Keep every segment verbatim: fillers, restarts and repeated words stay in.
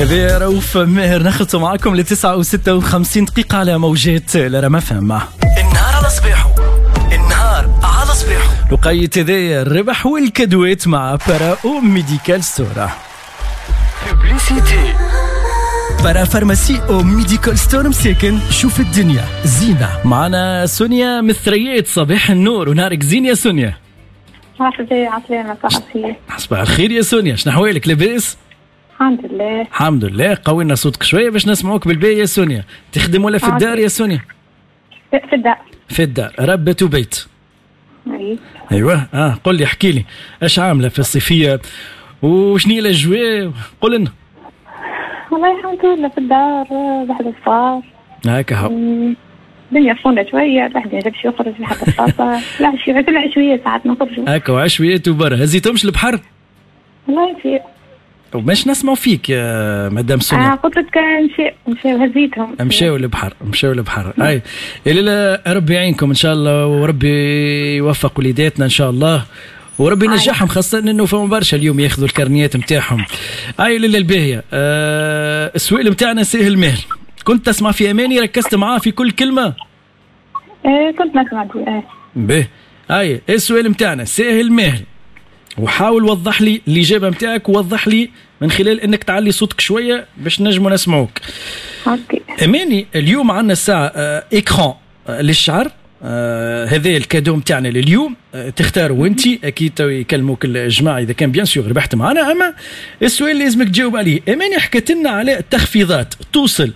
هذه رؤوف ماهر. ناخذ معكم لتسعة وستة وخمسين دقيقة على موجات لرما فهم. النهار على صباحه، النهار على صباحه. لقية هذايا الربح والكدوات مع باراو ميديكال ستور. بوبليسيتي. بارا فارماسي او ميديكال ستور مساكن. شوف الدنيا زينة. معنا سونيا مثريات. صباح النور ونهارك زين يا سونيا. عسلامة عسلامة صحفية. صباح الخير يا سونيا، شنو أحوالك؟ لاباس؟ الحمد لله. الحمد لله. قوينا صوتك شوية باش نسمعوك بالباهي يا سونيا. تخدم ولا في الدار يا سونيا؟ في الدار. في الدار. ربة بيت. أي. ايوه. اه قل لي، احكي لي ايش عامله في الصيفيه وشني الاجواء؟ قل لنا. والله الحمد لله في الدار بعد الفطار. هاكا هو الدنيا فونا شويه، الواحد يجب شي يخرج لحد الطاسه. لا شي كل عشويه ساعات نخرجوا هاكا وعشويات وبرا. هزيتهمش البحر؟ والله في. وماش نسمعوا فيك يا مدام سونيا. اه قلت لك نمشي نمشي هزيتهم. مشاو البحر مشاو البحر. اي لا ربي يعينكم ان شاء الله، وربي يوفق وليداتنا ان شاء الله، وربي ينجحهم، خاصة انه فما برشا اليوم ياخذوا الكارنيات نتاعهم. اي لله الباهية. أه السؤال نتاعنا سهل مهل. كنت تسمع في اماني؟ ركزت معاه في كل كلمة؟ ايه كنت نسمع فيه. ايه به. اي السؤال نتاعنا سهل مهل، وحاول وضح لي الإجابة نتاعك، ووضح لي من خلال انك تعلي صوتك شوية باش نجموا نسمعوك. اوكي. اماني اليوم عندنا الساعة آه اكران آه للشعر. آه هذا الكادو نتاعنا لليوم. آه تختاروا وانتي، اكيد يكلموك الجماعة اذا كان بيان سور ربحت معنا. اما السؤال اللي لازمك تجاوب عليه، اماني حكت لنا على التخفيضات توصل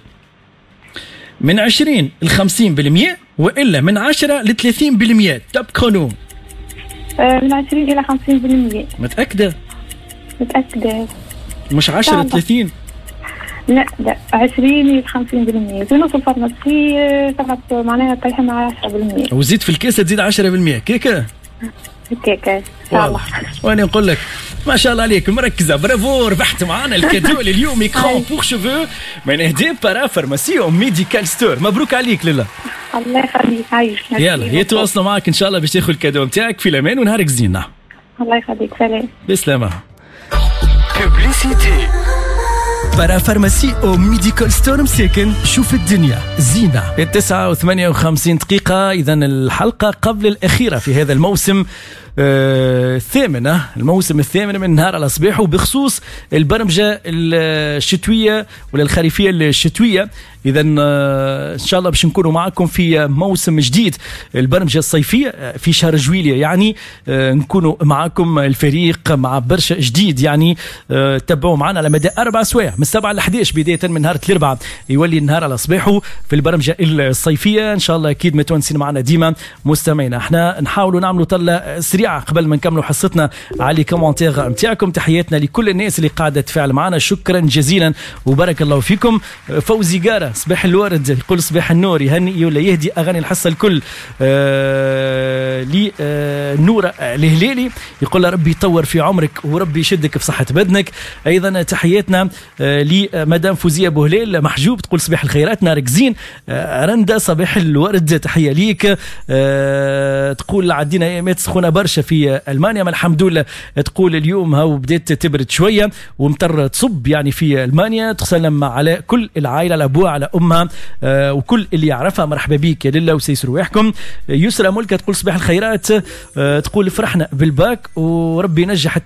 من عشرين ل خمسين بالمئة والا من عشرة ل ثلاثين بالمئة. توب كرونو. آه من عشرين الى خمسين بالمئة. متأكدة؟ متأكدة. مش عشرة ثلاثين؟ لا لا عشرين إلى خمسين بالمئة. في نص الفارماسي فقط معناها طيحة مع عشرة بالمئة. وزيد في الكاسة تزيد عشرة بالمئة. كيكا كيكا إن شاء الله. وأنا نقول لك ما شاء الله عليك مركزة. برافو، ربحت معنا الكادو لليوم إكران بور شوفو من إهداء بارا فارماسي أو ميديكال ستور. مبروك عليك لله. الله يخليك. عايش. يلا يتواصلوا معك إن شاء الله باش تاخذ الكادو نتاعك في الأمان ونهارك زين. الله يخليك. سلام. بسلامة. بوبليسيتي. بارا فارماسي او ميديكال ستور مساكن. شوف الدنيا زينة. التسعة وثمانية وخمسين دقيقة. إذا الحلقة قبل الأخيرة في هذا الموسم آه الثامن. الموسم الثامن من نهار على صباحه، بخصوص البرمجة الشتوية ولا الخريفية الشتوية. إذا آه إن شاء الله باش نكونوا معكم في موسم جديد البرمجة الصيفية في شهر جويلية. يعني آه نكونوا معكم الفريق مع برشا جديد. يعني آه تبعوا معنا على مدى أربع سوايع من سبعة ل أحد عشر بداية من نهار الأربعاء يولي النهار على صباحه في البرمجة الصيفية. إن شاء الله أكيد متونسين معنا ديما مستمعينا. احنا نحاولوا نعملوا طلة سريعة قبل ما نكملوا حصتنا على كومنتير نتاعكم. تحياتنا لكل الناس اللي قاعدة تفاعل معنا، شكرا جزيلا وبارك الله فيكم. فوزي قارة صباح الورد يقول صباح النور، يهني ولا يهدي أغاني الحصة الكل. آه لي آه نورة الهلالي يقول ربي يطور في عمرك وربي يشدك في صحة بدنك. أيضا تحياتنا آه لمدام فوزية بوهليل محجوب تقول صباح الخيرات نارك زين. آه رندا صباح الورد تحية ليك. آه تقول عدينا ايامات سخونة برشا في ألمانيا، ما الحمد لله تقول اليوم هاو بديت تبرد شوية ومطر تصب يعني في ألمانيا. تسلم على كل العائلة، على أبوها على أمها آه وكل اللي يعرفها. مرحبا بيك يا لله وسيسر رواحكم. يسرى ملكة تقول صباح الخيرات. آه تقول فرحنا بالباك وربي ينجح